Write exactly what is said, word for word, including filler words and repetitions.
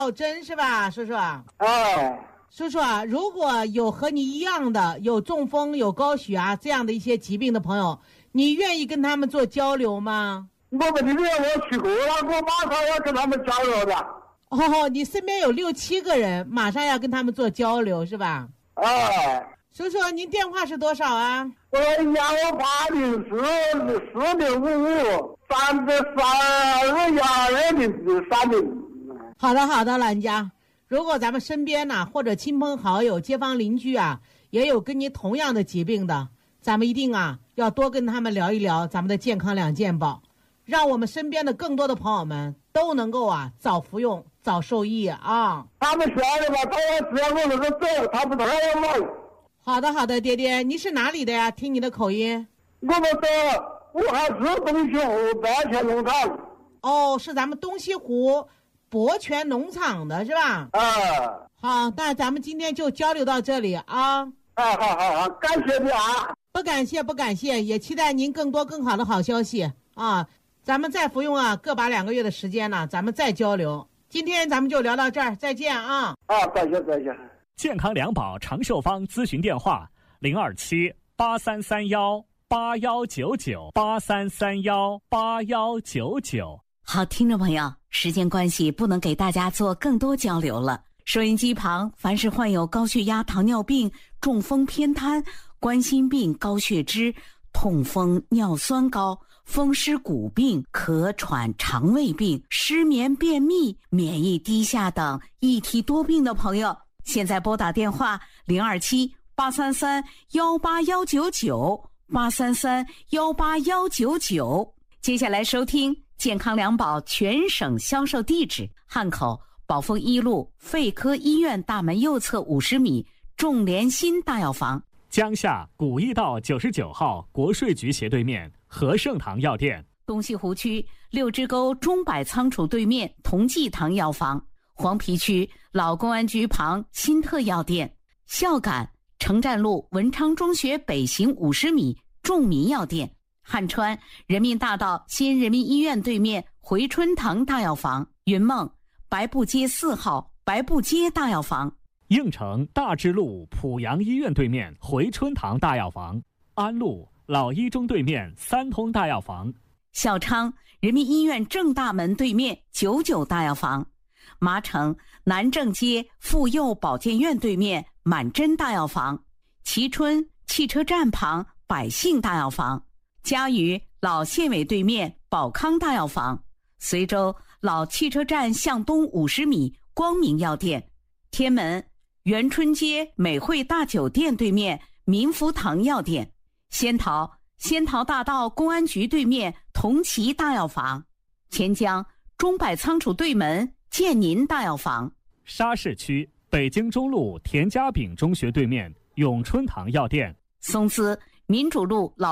哦，真是吧，叔叔？ 哎， 叔叔啊，如果有和你一样的有中风、有高血压这样的一些疾病的朋友，你愿意跟他们做交流吗？ 我们这边我去过了，我马上要跟他们交流的。 哦，你身边有六七个人，马上要跟他们做交流是吧？ 哎， 叔叔，您电话是多少啊？ 我幺八零四四零五五三的三二幺二零三零。 好的，好的，老人家。如果咱们身边呢、啊，或者亲朋好友、街坊邻居啊，也有跟您同样的疾病的，咱们一定啊要多跟他们聊一聊咱们的健康两件宝，让我们身边的更多的朋友们都能够啊早服用、早受益啊。 他们说的吧，他要只要我那个走，他不太要来。 好的，好的，爹爹，你是哪里的呀？听你的口音。 我们在武汉市东西湖博泉农场。 哦，是咱们东西湖博泉农场的是吧？ 啊。 好，那咱们今天就交流到这里啊。 啊，好好好，感谢你啊。 不感谢，不感谢，也期待您更多更好的好消息啊。咱们再服用啊，各把两个月的时间呢，咱们再交流。今天咱们就聊到这儿，再见啊。 啊，再见，再见。 健康两宝长寿方咨询电话：零二七八三三幺八幺九九八三三幺八幺九九。 好，听众朋友，时间关系，不能给大家做更多交流了。收音机旁，凡是患有高血压、糖尿病、中风、偏瘫、冠心病、高血脂、痛风、尿酸高、风湿骨病、咳喘、肠胃病、失眠、便秘、免疫低下等一体多病的朋友，现在拨打电话零二七八三三幺八幺九九八三三幺八幺九九。接下来收听健康两宝全省销售地址：汉口宝丰一路肺科医院大门右侧五十米众联心大药房， 江夏古驿道九十九号国税局斜对面和盛堂药店， 东西湖区六支沟中百仓储对面同济堂药房，黄陂区老公安局旁新特药店，孝感城站路文昌中学北行五十米众民药店，汉川人民大道新人民医院对面回春堂大药房，云梦白布街四号白布街大药房， 应城大智路濮阳医院对面回春堂大药房，安路老一中对面三通大药房， 孝昌人民医院正大门对面九九大药房，麻城南正街妇幼保健院对面满珍大药房，蕲春汽车站旁百姓大药房，嘉鱼老县委对面宝康大药房，随州老汽车站向东五十米光明药店，天门元春街美汇大酒店对面民福堂药店，仙桃仙桃大道公安局对面同齐大药房，钱江中百仓储对门建宁大药房， 沙市区北京中路田家炳中学对面永春堂药店， 松滋民主路老